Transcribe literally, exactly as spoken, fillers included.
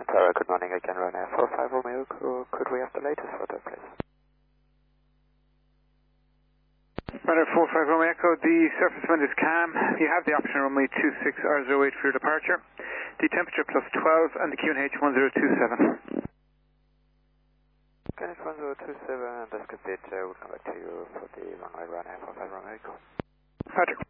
Tower, good morning again, Ryanair four five Romeo. Could, could we have the latest photo, please? Ryanair four five Romeo Echo, the surface wind is calm. You have the option runway two six R zero eight for your departure. The temperature plus twelve and the Q N H one zero two seven. Q N H one zero two seven, that's good bit. Uh, we'll come back to you for the runway Ryanair four five Romeo Echo. Roger.